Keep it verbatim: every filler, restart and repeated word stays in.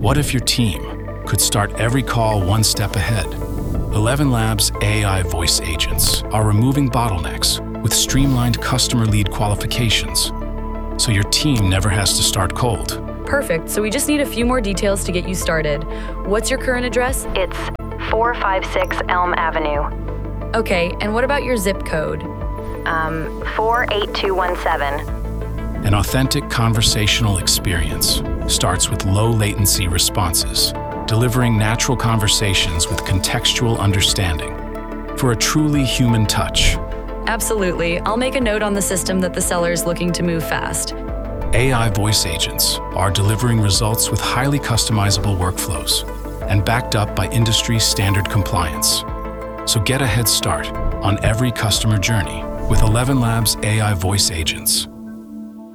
What if your team could start every call one step ahead? Eleven Labs A I voice agents are removing bottlenecks with streamlined customer lead qualifications, so your team never has to start cold. Perfect, so we just need a few more details to get you started. What's your current address? It's four five six Elm Avenue. Okay, and what about your zip code? Um, four eight two one seven. An authentic conversational experience starts with low latency responses, delivering natural conversations with contextual understanding for a truly human touch. Absolutely. I'll make a note on the system that the seller is looking to move fast. A I voice agents are delivering results with highly customizable workflows and backed up by industry standard compliance. So get a head start on every customer journey with Eleven Labs A I voice agents.